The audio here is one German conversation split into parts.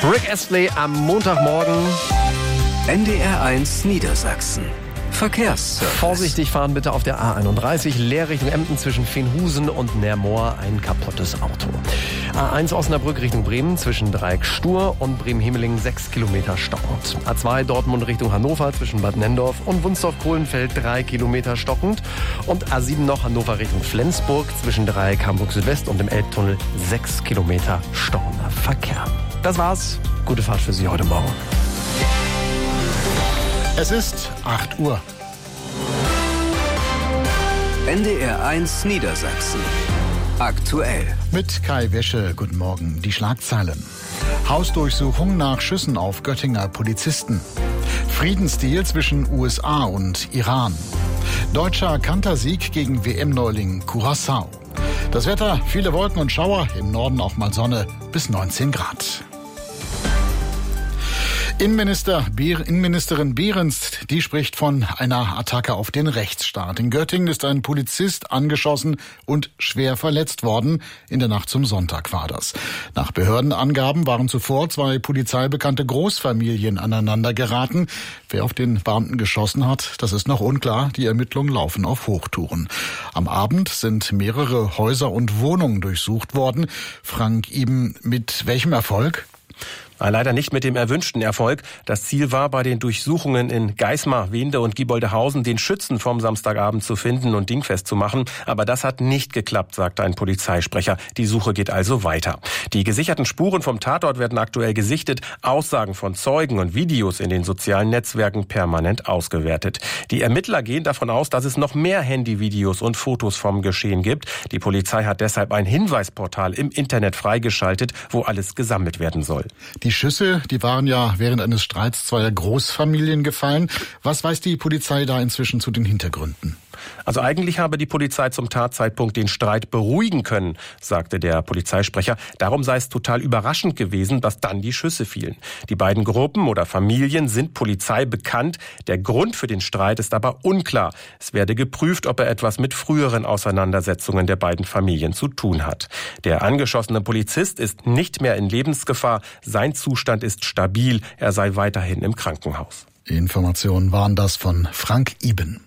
Rick Astley am Montagmorgen. NDR1 Niedersachsen. Verkehrsservice. Vorsichtig fahren bitte auf der A31, leer Richtung Emden zwischen Fenhusen und Nermoor, ein kaputtes Auto. A1 Osnabrück Richtung Bremen zwischen Dreieck-Stur und Bremen-Hemelingen 6 Kilometer stockend. A2 Dortmund Richtung Hannover zwischen Bad Nenndorf und Wunsdorf-Kohlenfeld 3 Kilometer stockend. Und A7 noch Hannover Richtung Flensburg zwischen Dreieck Hamburg Südwest und dem Elbtunnel 6 Kilometer stockender Verkehr. Das war's. Gute Fahrt für Sie heute Morgen. Es ist 8 Uhr. NDR1 Niedersachsen. Aktuell. Mit Kai Wäsche, guten Morgen. Die Schlagzeilen. Hausdurchsuchung nach Schüssen auf Göttinger Polizisten. Friedensdeal zwischen USA und Iran. Deutscher Kantersieg gegen WM-Neuling Curaçao. Das Wetter, viele Wolken und Schauer, im Norden auch mal Sonne, bis 19 Grad. Innenministerin Behrens, die spricht von einer Attacke auf den Rechtsstaat. In Göttingen ist ein Polizist angeschossen und schwer verletzt worden. In der Nacht zum Sonntag war das. Nach Behördenangaben waren zuvor 2 polizeibekannte Großfamilien aneinander geraten. Wer auf den Beamten geschossen hat, das ist noch unklar. Die Ermittlungen laufen auf Hochtouren. Am Abend sind mehrere Häuser und Wohnungen durchsucht worden. Frank Iben, mit welchem Erfolg? Leider nicht mit dem erwünschten Erfolg. Das Ziel war, bei den Durchsuchungen in Geismar, Wende und Gieboldehausen den Schützen vom Samstagabend zu finden und dingfest zu machen. Aber das hat nicht geklappt, sagte ein Polizeisprecher. Die Suche geht also weiter. Die gesicherten Spuren vom Tatort werden aktuell gesichtet. Aussagen von Zeugen und Videos in den sozialen Netzwerken permanent ausgewertet. Die Ermittler gehen davon aus, dass es noch mehr Handyvideos und Fotos vom Geschehen gibt. Die Polizei hat deshalb ein Hinweisportal im Internet freigeschaltet, wo alles gesammelt werden soll. Die Schüsse, die waren ja während eines Streits zweier Großfamilien gefallen. Was weiß die Polizei da inzwischen zu den Hintergründen? Also eigentlich habe die Polizei zum Tatzeitpunkt den Streit beruhigen können, sagte der Polizeisprecher. Darum sei es total überraschend gewesen, dass dann die Schüsse fielen. Die beiden Gruppen oder Familien sind Polizei bekannt. Der Grund für den Streit ist aber unklar. Es werde geprüft, ob er etwas mit früheren Auseinandersetzungen der beiden Familien zu tun hat. Der angeschossene Polizist ist nicht mehr in Lebensgefahr. Sein Zustand ist stabil. Er sei weiterhin im Krankenhaus. Die Informationen waren das von Frank Iben.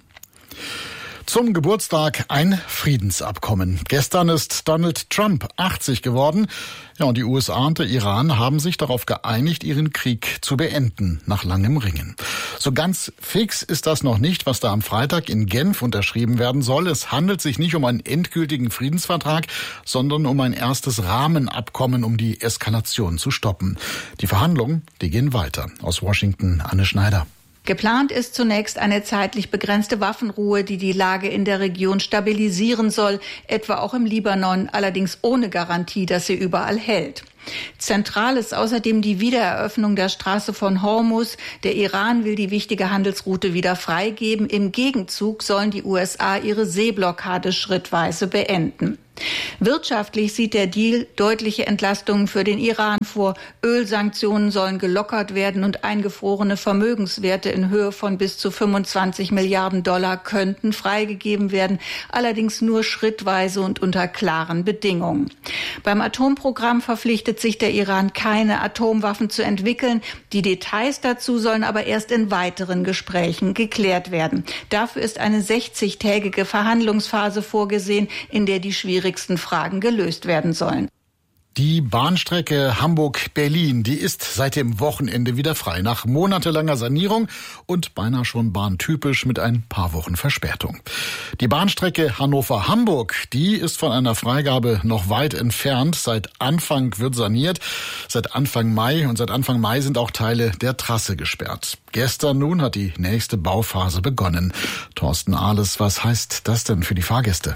Zum Geburtstag ein Friedensabkommen. Gestern ist Donald Trump 80 geworden. Ja, und die USA und der Iran haben sich darauf geeinigt, ihren Krieg zu beenden, nach langem Ringen. So ganz fix ist das noch nicht, was da am Freitag in Genf unterschrieben werden soll. Es handelt sich nicht um einen endgültigen Friedensvertrag, sondern um ein erstes Rahmenabkommen, um die Eskalation zu stoppen. Die Verhandlungen, die gehen weiter. Aus Washington, Anne Schneider. Geplant ist zunächst eine zeitlich begrenzte Waffenruhe, die die Lage in der Region stabilisieren soll, etwa auch im Libanon, allerdings ohne Garantie, dass sie überall hält. Zentral ist außerdem die Wiedereröffnung der Straße von Hormuz. Der Iran will die wichtige Handelsroute wieder freigeben. Im Gegenzug sollen die USA ihre Seeblockade schrittweise beenden. Wirtschaftlich sieht der Deal deutliche Entlastungen für den Iran vor. Ölsanktionen sollen gelockert werden und eingefrorene Vermögenswerte in Höhe von bis zu 25 Milliarden Dollar könnten freigegeben werden, allerdings nur schrittweise und unter klaren Bedingungen. Beim Atomprogramm verpflichtet sich der Iran, keine Atomwaffen zu entwickeln. Die Details dazu sollen aber erst in weiteren Gesprächen geklärt werden. Dafür ist eine 60-tägige Verhandlungsphase vorgesehen, in der die schwierigen Fragen gelöst werden sollen. Die Bahnstrecke Hamburg-Berlin, die ist seit dem Wochenende wieder frei. Nach monatelanger Sanierung und beinahe schon bahntypisch mit ein paar Wochen Verspätung. Die Bahnstrecke Hannover-Hamburg, die ist von einer Freigabe noch weit entfernt. Seit Anfang wird saniert, seit Anfang Mai. Und seit Anfang Mai sind auch Teile der Trasse gesperrt. Gestern nun hat die nächste Bauphase begonnen. Thorsten Ahles, was heißt das denn für die Fahrgäste?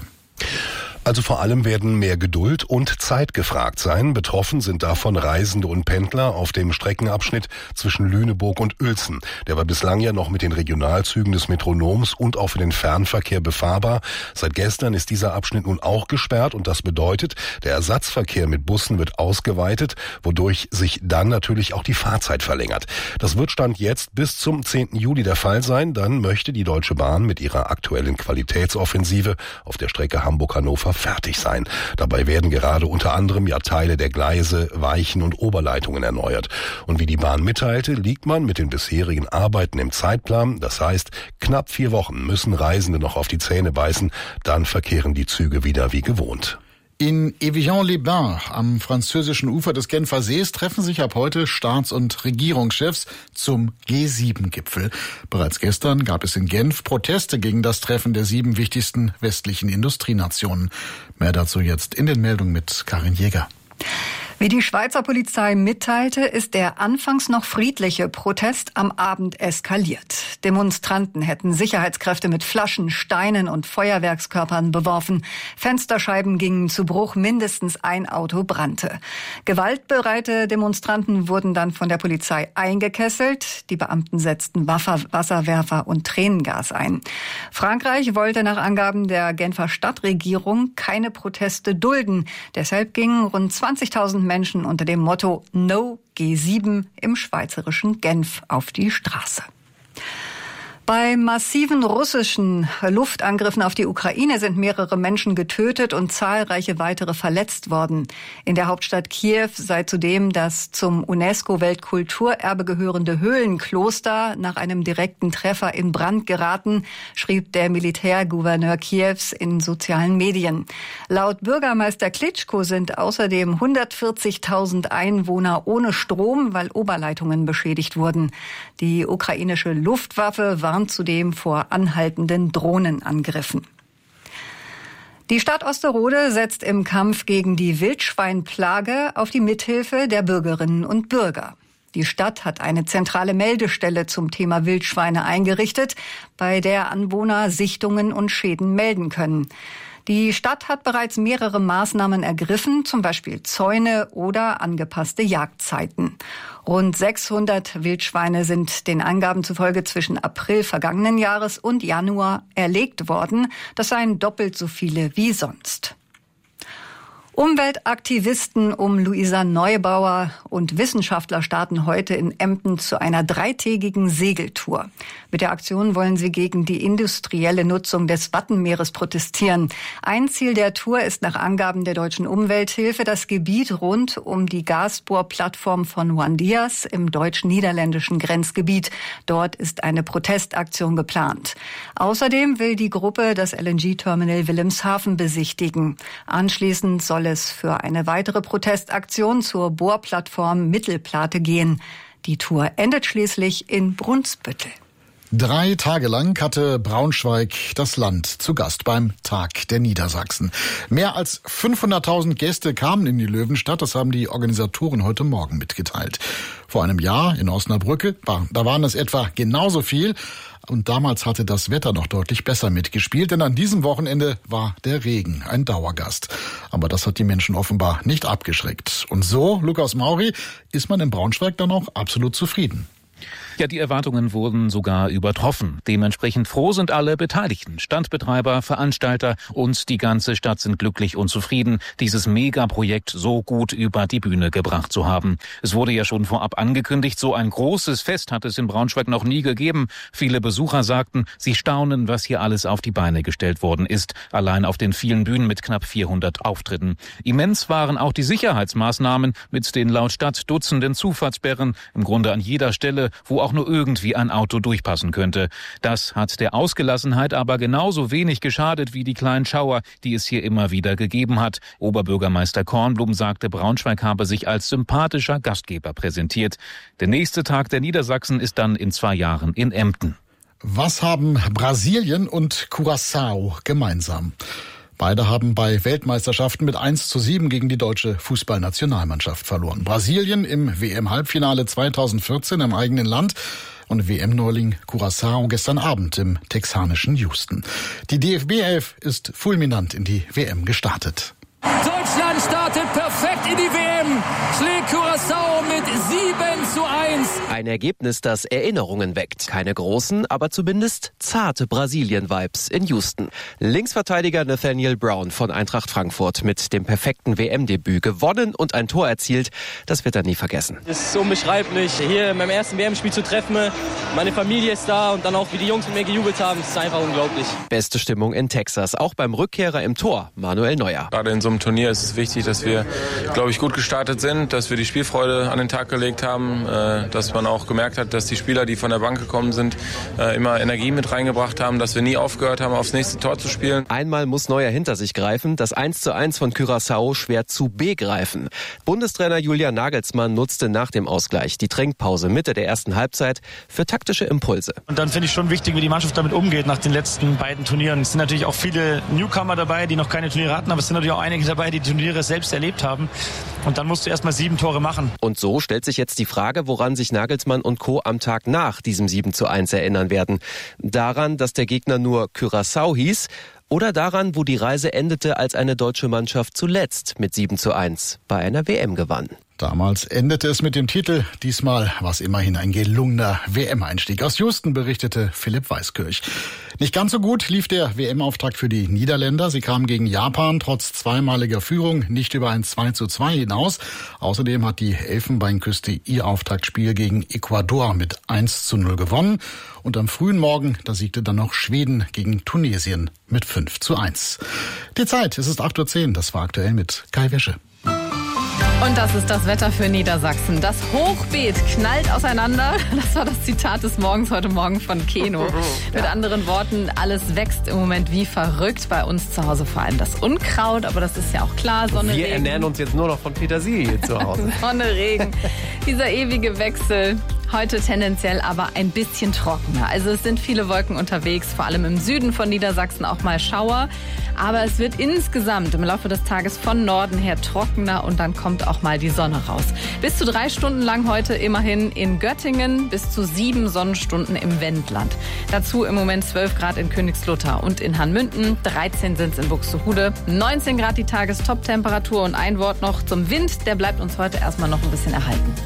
Also vor allem werden mehr Geduld und Zeit gefragt sein. Betroffen sind davon Reisende und Pendler auf dem Streckenabschnitt zwischen Lüneburg und Uelzen. Der war bislang ja noch mit den Regionalzügen des Metronoms und auch für den Fernverkehr befahrbar. Seit gestern ist dieser Abschnitt nun auch gesperrt und das bedeutet, der Ersatzverkehr mit Bussen wird ausgeweitet, wodurch sich dann natürlich auch die Fahrzeit verlängert. Das wird Stand jetzt bis zum 10. Juli der Fall sein. Dann möchte die Deutsche Bahn mit ihrer aktuellen Qualitätsoffensive auf der Strecke Hamburg-Hannover fertig sein. Dabei werden gerade unter anderem ja Teile der Gleise, Weichen und Oberleitungen erneuert. Und wie die Bahn mitteilte, liegt man mit den bisherigen Arbeiten im Zeitplan. Das heißt, knapp 4 Wochen müssen Reisende noch auf die Zähne beißen. Dann verkehren die Züge wieder wie gewohnt. In Evian-les-Bains am französischen Ufer des Genfer Sees treffen sich ab heute Staats- und Regierungschefs zum G7-Gipfel. Bereits gestern gab es in Genf Proteste gegen das Treffen der 7 wichtigsten westlichen Industrienationen. Mehr dazu jetzt in den Meldungen mit Karin Jäger. Wie die Schweizer Polizei mitteilte, ist der anfangs noch friedliche Protest am Abend eskaliert. Demonstranten hätten Sicherheitskräfte mit Flaschen, Steinen und Feuerwerkskörpern beworfen. Fensterscheiben gingen zu Bruch, mindestens ein Auto brannte. Gewaltbereite Demonstranten wurden dann von der Polizei eingekesselt. Die Beamten setzten Wasserwerfer und Tränengas ein. Frankreich wollte nach Angaben der Genfer Stadtregierung keine Proteste dulden. Deshalb gingen rund 20.000 Menschen unter dem Motto No G7 im schweizerischen Genf auf die Straße. Bei massiven russischen Luftangriffen auf die Ukraine sind mehrere Menschen getötet und zahlreiche weitere verletzt worden. In der Hauptstadt Kiew sei zudem das zum UNESCO-Weltkulturerbe gehörende Höhlenkloster nach einem direkten Treffer in Brand geraten, schrieb der Militärgouverneur Kiews in sozialen Medien. Laut Bürgermeister Klitschko sind außerdem 140.000 Einwohner ohne Strom, weil Oberleitungen beschädigt wurden. Die ukrainische Luftwaffe warnt zudem vor anhaltenden Drohnenangriffen. Die Stadt Osterode setzt im Kampf gegen die Wildschweinplage auf die Mithilfe der Bürgerinnen und Bürger. Die Stadt hat eine zentrale Meldestelle zum Thema Wildschweine eingerichtet, bei der Anwohner Sichtungen und Schäden melden können. Die Stadt hat bereits mehrere Maßnahmen ergriffen, zum Beispiel Zäune oder angepasste Jagdzeiten. Rund 600 Wildschweine sind den Angaben zufolge zwischen April vergangenen Jahres und Januar erlegt worden. Das seien doppelt so viele wie sonst. Umweltaktivisten um Luisa Neubauer und Wissenschaftler starten heute in Emden zu einer 3-tägigen Segeltour. Mit der Aktion wollen sie gegen die industrielle Nutzung des Wattenmeeres protestieren. Ein Ziel der Tour ist nach Angaben der Deutschen Umwelthilfe das Gebiet rund um die Gasbohrplattform von Juan Díaz im deutsch-niederländischen Grenzgebiet. Dort ist eine Protestaktion geplant. Außerdem will die Gruppe das LNG-Terminal Wilhelmshaven besichtigen. Anschließend soll es für eine weitere Protestaktion zur Bohrplattform Mittelplate gehen. Die Tour endet schließlich in Brunsbüttel. 3 Tage lang hatte Braunschweig das Land zu Gast beim Tag der Niedersachsen. Mehr als 500.000 Gäste kamen in die Löwenstadt, das haben die Organisatoren heute Morgen mitgeteilt. Vor einem Jahr in Osnabrücke, da waren es etwa genauso viel. Und damals hatte das Wetter noch deutlich besser mitgespielt, denn an diesem Wochenende war der Regen ein Dauergast. Aber das hat die Menschen offenbar nicht abgeschreckt. Und so, Lukas Mauri, ist man in Braunschweig dann auch absolut zufrieden. Ja, die Erwartungen wurden sogar übertroffen. Dementsprechend froh sind alle Beteiligten. Standbetreiber, Veranstalter und die ganze Stadt sind glücklich und zufrieden, dieses Megaprojekt so gut über die Bühne gebracht zu haben. Es wurde ja schon vorab angekündigt, so ein großes Fest hat es in Braunschweig noch nie gegeben. Viele Besucher sagten, sie staunen, was hier alles auf die Beine gestellt worden ist. Allein auf den vielen Bühnen mit knapp 400 Auftritten. Immens waren auch die Sicherheitsmaßnahmen mit den laut Stadt Dutzenden Zufahrtssperren, im Grunde an jeder Stelle, wo auch nur irgendwie ein Auto durchpassen könnte. Das hat der Ausgelassenheit aber genauso wenig geschadet wie die kleinen Schauer, die es hier immer wieder gegeben hat. Oberbürgermeister Kornblum sagte, Braunschweig habe sich als sympathischer Gastgeber präsentiert. Der nächste Tag der Niedersachsen ist dann in 2 Jahren in Emden. Was haben Brasilien und Curaçao gemeinsam? Beide haben bei Weltmeisterschaften mit 1:7 gegen die deutsche Fußballnationalmannschaft verloren. Brasilien im WM-Halbfinale 2014 im eigenen Land und WM-Neuling Curaçao gestern Abend im texanischen Houston. Die DFB-11 ist fulminant in die WM gestartet. Deutschland startet perfekt in die WM, schlägt Curaçao mit 7:1. Ein Ergebnis, das Erinnerungen weckt. Keine großen, aber zumindest zarte Brasilien-Vibes in Houston. Linksverteidiger Nathaniel Brown von Eintracht Frankfurt mit dem perfekten WM-Debüt gewonnen und ein Tor erzielt. Das wird er nie vergessen. Es ist unbeschreiblich, hier in meinem ersten WM-Spiel zu treffen. Meine Familie ist da und dann auch, wie die Jungs mit mir gejubelt haben, das ist einfach unglaublich. Beste Stimmung in Texas, auch beim Rückkehrer im Tor, Manuel Neuer. Gerade in so einem Turnier ist es wichtig, dass wir, glaube ich, gut gestartet sind, dass wir die Spielfreude an den Tag gelegt haben, dass man auch gemerkt hat, dass die Spieler, die von der Bank gekommen sind, immer Energie mit reingebracht haben, dass wir nie aufgehört haben, aufs nächste Tor zu spielen. Einmal muss Neuer hinter sich greifen, das 1:1 von Curaçao schwer zu begreifen. Bundestrainer Julian Nagelsmann nutzte nach dem Ausgleich die Trinkpause Mitte der ersten Halbzeit für taktische Impulse. Und dann finde ich schon wichtig, wie die Mannschaft damit umgeht nach den letzten beiden Turnieren. Es sind natürlich auch viele Newcomer dabei, die noch keine Turniere hatten, aber es sind natürlich auch einige dabei, die Turniere selbst erlebt haben. Und dann musst du erstmal 7 Tore machen. Und so stellt sich jetzt die Frage, woran sich Nagelsmann und Co. am Tag nach diesem 7:1 erinnern werden. Daran, dass der Gegner nur Curaçao hieß, oder daran, wo die Reise endete, als eine deutsche Mannschaft zuletzt mit 7:1 bei einer WM gewann. Damals endete es mit dem Titel. Diesmal war es immerhin ein gelungener WM-Einstieg. Aus Houston berichtete Philipp Weiskirch. Nicht ganz so gut lief der WM-Auftakt für die Niederländer. Sie kamen gegen Japan trotz zweimaliger Führung nicht über ein 2:2 hinaus. Außerdem hat die Elfenbeinküste ihr Auftaktspiel gegen Ecuador mit 1:0 gewonnen. Und am frühen Morgen, da siegte dann noch Schweden gegen Tunesien mit 5:1. Die Zeit, es ist 8:10 Uhr. Das war aktuell mit Kai Wäsche. Und das ist das Wetter für Niedersachsen. Das Hochbeet knallt auseinander. Das war das Zitat des Morgens heute Morgen von Keno. Mit anderen Worten, alles wächst im Moment wie verrückt. Bei uns zu Hause vor allem das Unkraut, aber das ist ja auch klar. Sonne, Wir Regen. ernähren uns jetzt nur noch von Petersilie zu Hause. Sonne, Regen. Dieser ewige Wechsel. Heute tendenziell aber ein bisschen trockener. Also es sind viele Wolken unterwegs, vor allem im Süden von Niedersachsen auch mal Schauer. Aber es wird insgesamt im Laufe des Tages von Norden her trockener und dann kommt auch mal die Sonne raus. Bis zu 3 Stunden lang heute immerhin in Göttingen, bis zu 7 Sonnenstunden im Wendland. Dazu im Moment 12 Grad in Königslutter und in Hanmünden, 13 sind es in Buxtehude, 19 Grad die Tagestop-Temperatur und ein Wort noch zum Wind, der bleibt uns heute erstmal noch ein bisschen erhalten.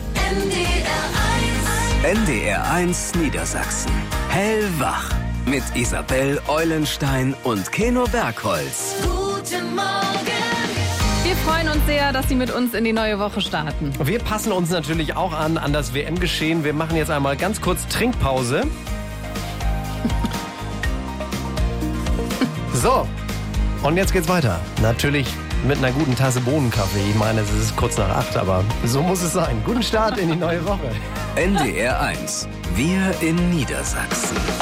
NDR 1 Niedersachsen. Hellwach. Mit Isabel Eulenstein und Keno Bergholz. Guten Morgen. Wir freuen uns sehr, dass Sie mit uns in die neue Woche starten. Wir passen uns natürlich auch an das WM-Geschehen. Wir machen jetzt einmal ganz kurz Trinkpause. So, und jetzt geht's weiter. Natürlich mit einer guten Tasse Bohnenkaffee. Ich meine, es ist kurz nach 8, aber so muss es sein. Guten Start in die neue Woche. NDR 1. Wir in Niedersachsen.